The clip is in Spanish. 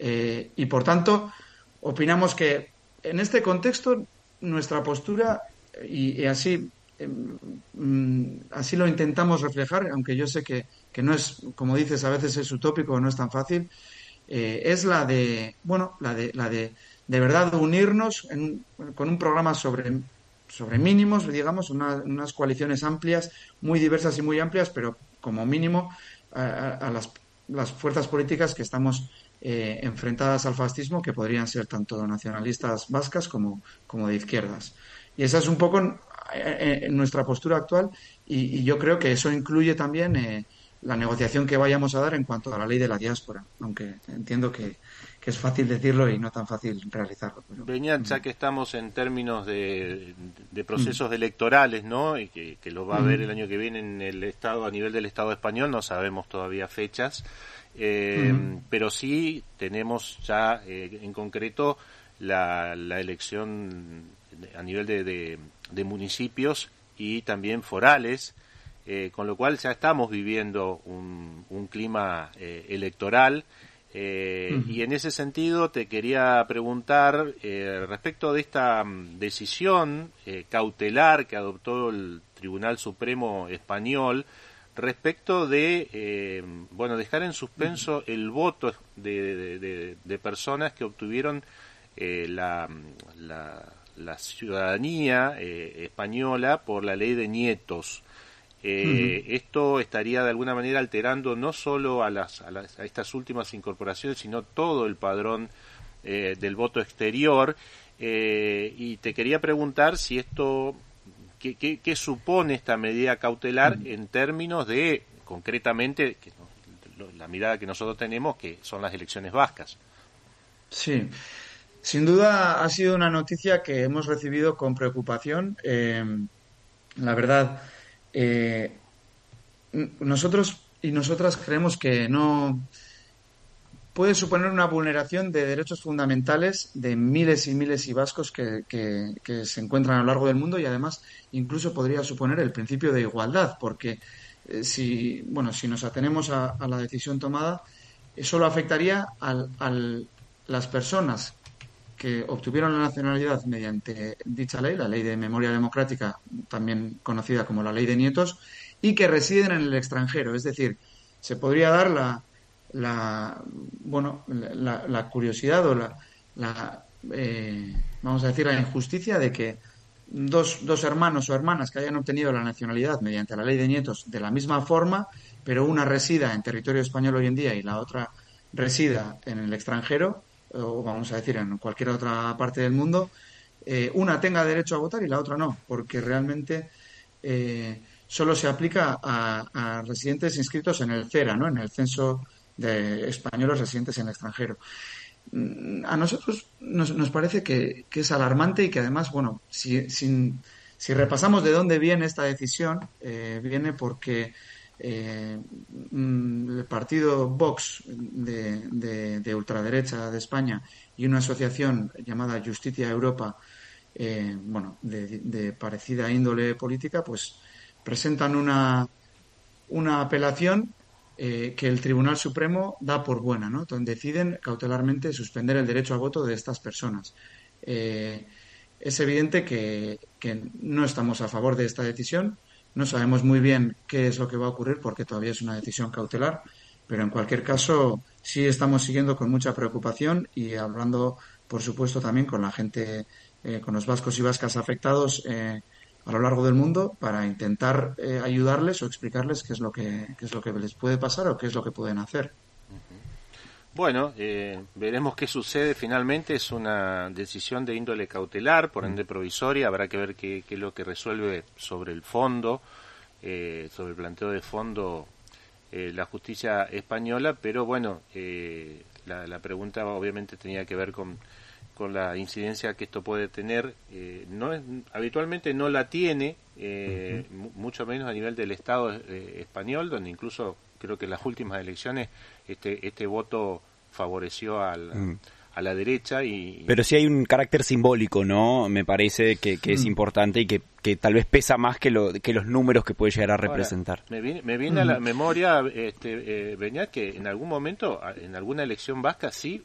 Y por tanto, opinamos que en este contexto nuestra postura, y así, así lo intentamos reflejar, aunque yo sé que no es, como dices, a veces es utópico, no es tan fácil, es la de, bueno, de verdad unirnos con un programa sobre mínimos, digamos, unas coaliciones amplias, muy diversas y muy amplias, pero como mínimo a las fuerzas políticas que estamos enfrentadas al fascismo, que podrían ser tanto nacionalistas vascas como de izquierdas. Y esa es un poco nuestra postura actual, y yo creo que eso incluye también la negociación que vayamos a dar en cuanto a la ley de la diáspora, aunque entiendo que es fácil decirlo y no tan fácil realizarlo. Pero, Beñat, ya que estamos en términos de procesos electorales, ¿no? Y que lo va a ver el año que viene en el Estado, a nivel del Estado español, no sabemos todavía fechas, pero sí tenemos ya en concreto la elección a nivel de municipios y también forales, con lo cual ya estamos viviendo un clima electoral. Y en ese sentido te quería preguntar respecto de esta decisión cautelar que adoptó el Tribunal Supremo Español respecto de dejar en suspenso el voto de personas que obtuvieron la ciudadanía española por la ley de nietos. Esto estaría de alguna manera alterando no solo a estas últimas incorporaciones, sino todo el padrón del voto exterior. Y te quería preguntar si esto, ¿qué supone esta medida cautelar en términos de, concretamente, la mirada que nosotros tenemos, que son las elecciones vascas? Sí, sin duda ha sido una noticia que hemos recibido con preocupación. La verdad, eh, nosotros y nosotras creemos que no puede suponer una vulneración de derechos fundamentales de miles y miles y vascos que se encuentran a lo largo del mundo, y además incluso podría suponer el principio de igualdad, porque si nos atenemos a la decisión tomada, solo afectaría a las personas que obtuvieron la nacionalidad mediante dicha ley, la Ley de Memoria Democrática, también conocida como la Ley de Nietos, y que residen en el extranjero. Es decir, se podría dar la curiosidad o vamos a decir, la injusticia de que dos hermanos o hermanas que hayan obtenido la nacionalidad mediante la Ley de Nietos de la misma forma, pero una resida en territorio español hoy en día y la otra resida en el extranjero, o vamos a decir en cualquier otra parte del mundo, una tenga derecho a votar y la otra no, porque realmente solo se aplica a residentes inscritos en el CERA, ¿no? En el Censo de Españoles Residentes en el Extranjero. A nosotros nos parece que es alarmante, y que además, bueno, si repasamos de dónde viene esta decisión, viene porque el partido Vox de ultraderecha de España y una asociación llamada Justicia Europa, de parecida índole política, pues presentan una apelación que el Tribunal Supremo da por buena, ¿no? Donde deciden cautelarmente suspender el derecho a voto de estas personas. Es evidente que no estamos a favor de esta decisión. No sabemos muy bien qué es lo que va a ocurrir, porque todavía es una decisión cautelar, pero en cualquier caso sí estamos siguiendo con mucha preocupación y hablando, por supuesto, también con la gente, con los vascos y vascas afectados a lo largo del mundo, para intentar ayudarles o explicarles qué es lo que les puede pasar o qué es lo que pueden hacer. Bueno, veremos qué sucede finalmente. Es una decisión de índole cautelar, por ende provisoria. Habrá que ver qué es lo que resuelve sobre el fondo, sobre el planteo de fondo la justicia española. Pero bueno, la pregunta obviamente tenía que ver con la incidencia que esto puede tener. Habitualmente no la tiene, mucho menos a nivel del Estado español, donde incluso creo que en las últimas elecciones este voto favoreció a la derecha. Pero sí hay un carácter simbólico, ¿no? Me parece que es importante y que tal vez pesa más que los números que puede llegar a representar. Ahora, me viene a la memoria, Beñat, que en algún momento, en alguna elección vasca, sí